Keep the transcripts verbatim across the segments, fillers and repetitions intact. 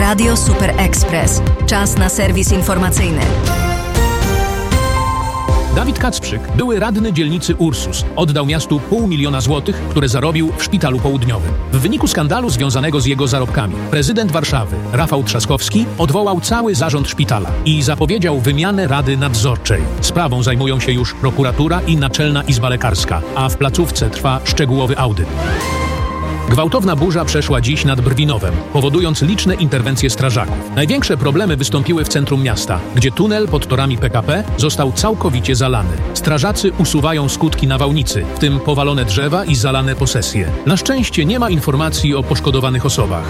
Radio Super Express. Czas na serwis informacyjny. Dawid Kacprzyk, były radny dzielnicy Ursus, oddał miastu pół miliona złotych, które zarobił w szpitalu południowym. W wyniku skandalu związanego z jego zarobkami prezydent Warszawy, Rafał Trzaskowski, odwołał cały zarząd szpitala i zapowiedział wymianę Rady Nadzorczej. Sprawą zajmują się już prokuratura i Naczelna Izba Lekarska, a w placówce trwa szczegółowy audyt. Gwałtowna burza przeszła dziś nad Brwinowem, powodując liczne interwencje strażaków. Największe problemy wystąpiły w centrum miasta, gdzie tunel pod torami P K P został całkowicie zalany. Strażacy usuwają skutki nawałnicy, w tym powalone drzewa i zalane posesje. Na szczęście nie ma informacji o poszkodowanych osobach.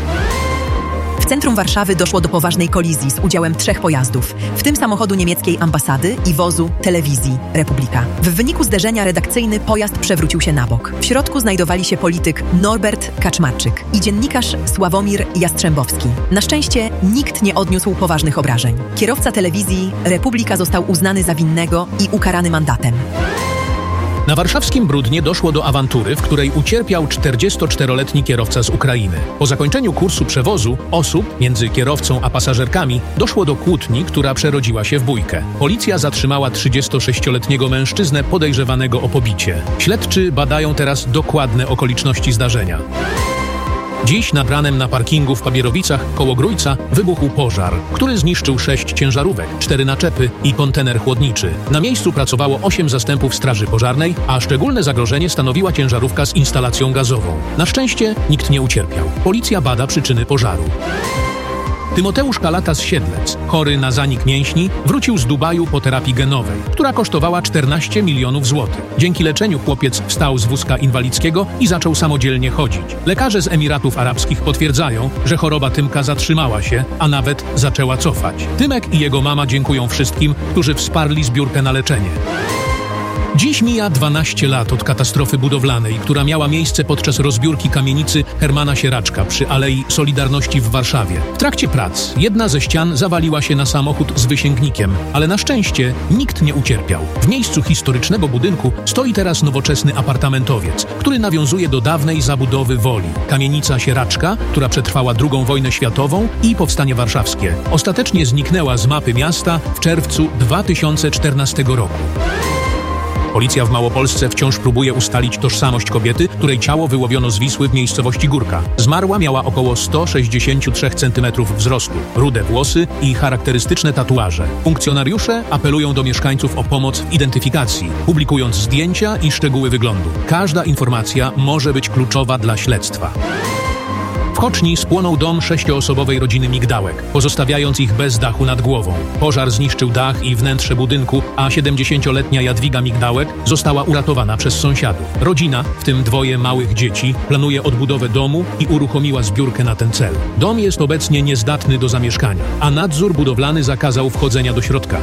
W centrum Warszawy doszło do poważnej kolizji z udziałem trzech pojazdów, w tym samochodu niemieckiej ambasady i wozu telewizji Republika. W wyniku zderzenia redakcyjny pojazd przewrócił się na bok. W środku znajdowali się polityk Norbert Kaczmarczyk i dziennikarz Sławomir Jastrzębowski. Na szczęście nikt nie odniósł poważnych obrażeń. Kierowca telewizji Republika został uznany za winnego i ukarany mandatem. Na warszawskim Brudnie doszło do awantury, w której ucierpiał czterdziestoczteroletni kierowca z Ukrainy. Po zakończeniu kursu przewozu osób między kierowcą a pasażerkami doszło do kłótni, która przerodziła się w bójkę. Policja zatrzymała trzydziestosześcioletniego mężczyznę podejrzewanego o pobicie. Śledczy badają teraz dokładne okoliczności zdarzenia. Dziś nad ranem na parkingu w Pabierowicach koło Grójca wybuchł pożar, który zniszczył sześć ciężarówek, cztery naczepy i kontener chłodniczy. Na miejscu pracowało osiem zastępów straży pożarnej, a szczególne zagrożenie stanowiła ciężarówka z instalacją gazową. Na szczęście nikt nie ucierpiał. Policja bada przyczyny pożaru. Tymoteusz Kalata z Siedlec, chory na zanik mięśni, wrócił z Dubaju po terapii genowej, która kosztowała czternaście milionów złotych. Dzięki leczeniu chłopiec wstał z wózka inwalidzkiego i zaczął samodzielnie chodzić. Lekarze z Emiratów Arabskich potwierdzają, że choroba Tymka zatrzymała się, a nawet zaczęła cofać. Tymek i jego mama dziękują wszystkim, którzy wsparli zbiórkę na leczenie. Dziś mija dwanaście lat od katastrofy budowlanej, która miała miejsce podczas rozbiórki kamienicy Hermana Sieraczka przy Alei Solidarności w Warszawie. W trakcie prac jedna ze ścian zawaliła się na samochód z wysięgnikiem, ale na szczęście nikt nie ucierpiał. W miejscu historycznego budynku stoi teraz nowoczesny apartamentowiec, który nawiązuje do dawnej zabudowy Woli. Kamienica Sieraczka, która przetrwała drugą wojnę światową i powstanie warszawskie, ostatecznie zniknęła z mapy miasta w czerwcu dwa tysiące czternastego roku. Policja w Małopolsce wciąż próbuje ustalić tożsamość kobiety, której ciało wyłowiono z Wisły w miejscowości Górka. Zmarła miała około sto sześćdziesiąt trzy centymetrów wzrostu, rude włosy i charakterystyczne tatuaże. Funkcjonariusze apelują do mieszkańców o pomoc w identyfikacji, publikując zdjęcia i szczegóły wyglądu. Każda informacja może być kluczowa dla śledztwa. W Choczni spłonął dom sześcioosobowej rodziny Migdałek, pozostawiając ich bez dachu nad głową. Pożar zniszczył dach i wnętrze budynku, a siedemdziesięcioletnia Jadwiga Migdałek została uratowana przez sąsiadów. Rodzina, w tym dwoje małych dzieci, planuje odbudowę domu i uruchomiła zbiórkę na ten cel. Dom jest obecnie niezdatny do zamieszkania, a nadzór budowlany zakazał wchodzenia do środka.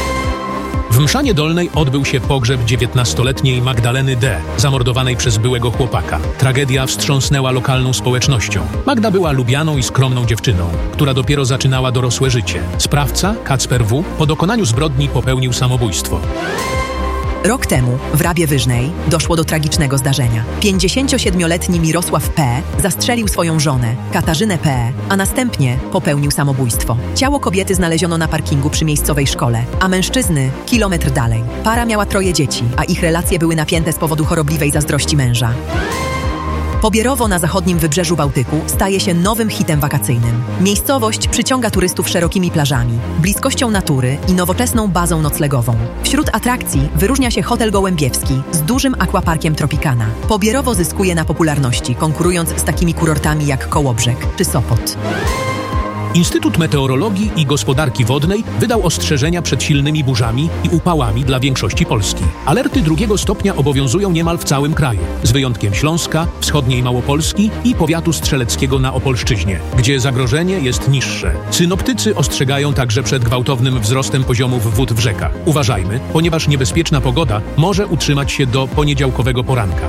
W Mszanie Dolnej odbył się pogrzeb dziewiętnastoletniej Magdaleny D., zamordowanej przez byłego chłopaka. Tragedia wstrząsnęła lokalną społecznością. Magda była lubianą i skromną dziewczyną, która dopiero zaczynała dorosłe życie. Sprawca, Kacper W., po dokonaniu zbrodni popełnił samobójstwo. Rok temu w Rabie Wyżnej doszło do tragicznego zdarzenia. pięćdziesięciosiedmioletni Mirosław P. zastrzelił swoją żonę, Katarzynę P., a następnie popełnił samobójstwo. Ciało kobiety znaleziono na parkingu przy miejscowej szkole, a mężczyzny kilometr dalej. Para miała troje dzieci, a ich relacje były napięte z powodu chorobliwej zazdrości męża. Pobierowo na zachodnim wybrzeżu Bałtyku staje się nowym hitem wakacyjnym. Miejscowość przyciąga turystów szerokimi plażami, bliskością natury i nowoczesną bazą noclegową. Wśród atrakcji wyróżnia się hotel Gołębiewski z dużym aquaparkiem Tropicana. Pobierowo zyskuje na popularności, konkurując z takimi kurortami jak Kołobrzeg czy Sopot. Instytut Meteorologii i Gospodarki Wodnej wydał ostrzeżenia przed silnymi burzami i upałami dla większości Polski. Alerty drugiego stopnia obowiązują niemal w całym kraju, z wyjątkiem Śląska, wschodniej Małopolski i powiatu strzeleckiego na Opolszczyźnie, gdzie zagrożenie jest niższe. Synoptycy ostrzegają także przed gwałtownym wzrostem poziomów wód w rzekach. Uważajmy, ponieważ niebezpieczna pogoda może utrzymać się do poniedziałkowego poranka.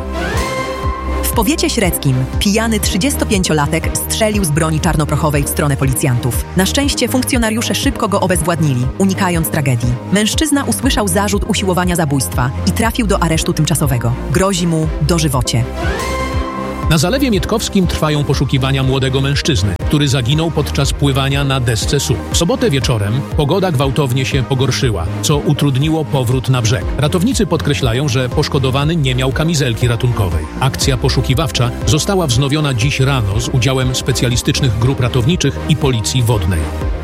W powiecie średzkim pijany trzydziestopięciolatek strzelił z broni czarnoprochowej w stronę policjantów. Na szczęście funkcjonariusze szybko go obezwładnili, unikając tragedii. Mężczyzna usłyszał zarzut usiłowania zabójstwa i trafił do aresztu tymczasowego. Grozi mu dożywocie. Na Zalewie Mietkowskim trwają poszukiwania młodego mężczyzny, który zaginął podczas pływania na desce S U P. W sobotę wieczorem pogoda gwałtownie się pogorszyła, co utrudniło powrót na brzeg. Ratownicy podkreślają, że poszkodowany nie miał kamizelki ratunkowej. Akcja poszukiwawcza została wznowiona dziś rano z udziałem specjalistycznych grup ratowniczych i policji wodnej.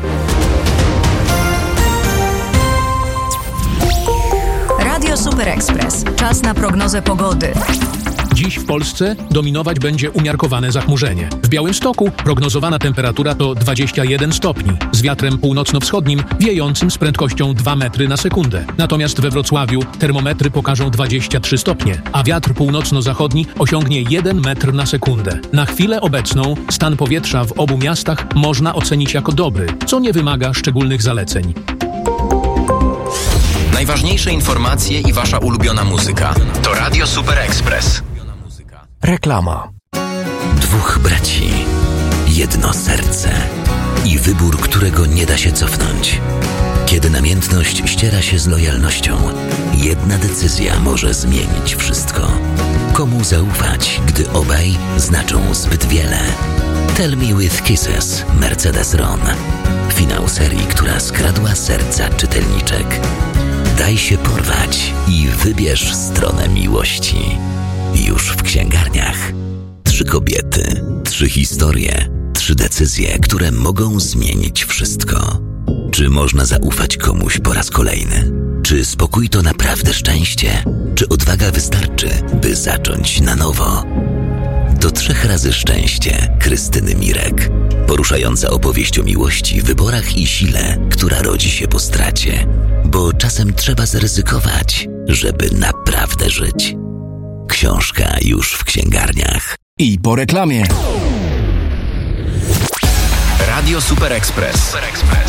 Radio Super Express. Czas na prognozę pogody. Dziś w Polsce dominować będzie umiarkowane zachmurzenie. W Białymstoku prognozowana temperatura to dwadzieścia jeden stopni, z wiatrem północno-wschodnim wiejącym z prędkością dwa metry na sekundę. Natomiast we Wrocławiu termometry pokażą dwadzieścia trzy stopnie, a wiatr północno-zachodni osiągnie jeden metr na sekundę. Na chwilę obecną stan powietrza w obu miastach można ocenić jako dobry, co nie wymaga szczególnych zaleceń. Najważniejsze informacje i wasza ulubiona muzyka to Radio Super Express. Reklama. Dwóch braci, jedno serce i wybór, którego nie da się cofnąć. Kiedy namiętność ściera się z lojalnością, jedna decyzja może zmienić wszystko. Komu zaufać, gdy obaj znaczą zbyt wiele? Tell Me With Kisses, Mercedes Ron. Finał serii, która skradła serca czytelniczek. Daj się porwać i wybierz stronę miłości. Już w księgarniach. Trzy kobiety, trzy historie, trzy decyzje, które mogą zmienić wszystko. Czy można zaufać komuś po raz kolejny? Czy spokój to naprawdę szczęście? Czy odwaga wystarczy, by zacząć na nowo? Do trzech razy szczęście Krystyny Mirek. Poruszająca opowieść o miłości, wyborach i sile, która rodzi się po stracie. Bo czasem trzeba zaryzykować, żeby naprawdę żyć. Książka już w księgarniach. I po reklamie. Radio Super Express.